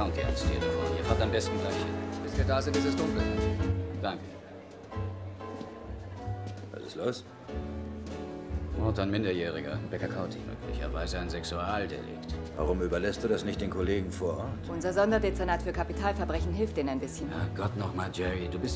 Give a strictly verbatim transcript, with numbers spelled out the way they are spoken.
County ans Telefon. Ihr fahrt am besten gleich hin. Bis wir da sind, ist es dunkel. Danke. Was ist los? Mord an Minderjähriger, Becker County. Möglicherweise ein Sexualdelikt. Warum überlässt du das nicht den Kollegen vor Ort? Unser Sonderdezernat für Kapitalverbrechen hilft denen ein bisschen. Ja, Gott nochmal, Jerry. Du bist